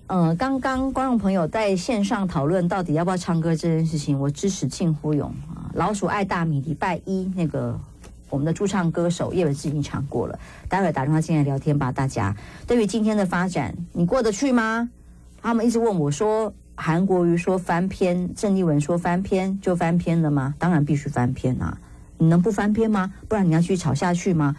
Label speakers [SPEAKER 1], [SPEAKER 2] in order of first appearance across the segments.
[SPEAKER 1] 刚刚观众朋友在线上讨论到底要不要唱歌这件事情，我支持靳呼勇啊，老鼠爱大米礼拜一那个我们的驻唱歌手叶伟志已经唱过了，待会打电话进来聊天吧。大家对于今天的发展，你过得去吗？他们一直问我说，韩国瑜说翻篇，郑丽文说翻篇就翻篇了吗？当然必须翻篇啊！你能不翻篇吗？不然你要继续吵下去吗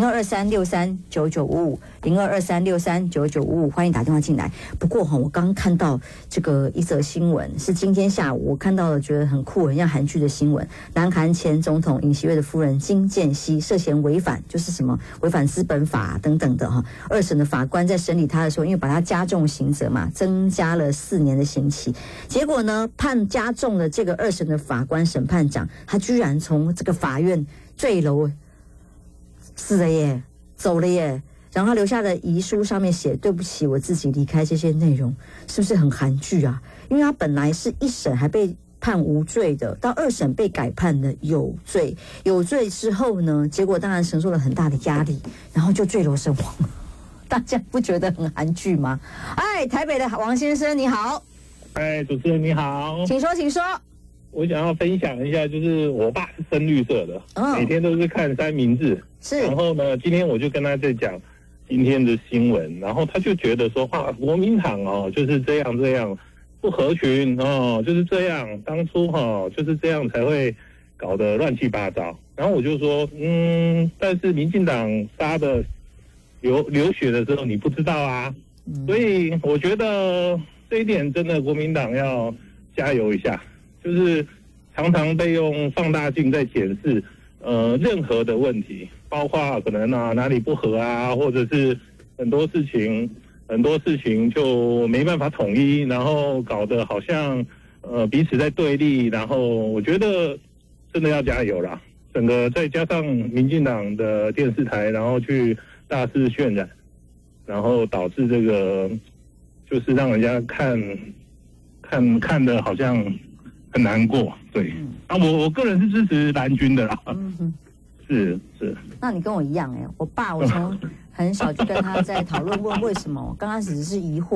[SPEAKER 1] ？0223639955，0223639955，欢迎打电话进来。不过我刚刚看到这个一则新闻，是今天下午我看到了，觉得很酷，很像韩剧的新闻。南韩前总统尹锡悦的夫人金建熙涉嫌违反，就是什么违反资本法等等的哈。二审的法官在审理他的时候，因为把他加重刑责嘛，增加了4年的刑期。结果呢，判加重了这个二审的法官审判长，他居然从这个法院坠楼死了耶，走了耶。然后他留下的遗书上面写对不起我自己离开这些内容，是不是很韩剧啊？因为他本来是一审还被判无罪的，到二审被改判的有罪，有罪之后呢，结果当然承受了很大的压力，然后就坠楼身亡。大家不觉得很韩剧吗？哎，台北的王先生你好。
[SPEAKER 2] 哎，主持人你好，
[SPEAKER 1] 请说请说。
[SPEAKER 2] 我想要分享一下，就是我爸是深绿色的，每天都是看三明治，
[SPEAKER 1] 是。
[SPEAKER 2] 然后呢，今天我就跟他在讲今天的新闻，然后他就觉得说，国民党就是这样不合群就是这样，当初就是这样才会搞得乱七八糟。然后我就说，但是民进党杀的流血的时候你不知道啊，所以我觉得这一点真的国民党要加油一下。就是常常被用放大镜在检视任何的问题，包括可能哪里不合啊，或者是很多事情就没办法统一，然后搞得好像彼此在对立，然后我觉得真的要加油啦。整个再加上民进党的电视台，然后去大肆渲染，然后导致这个就是让人家看的好像很难过，对。我个人是支持蓝军的啦。是。
[SPEAKER 1] 那你跟我一样我爸我从很小就跟他在讨论，问为什么，我刚开始只是疑惑。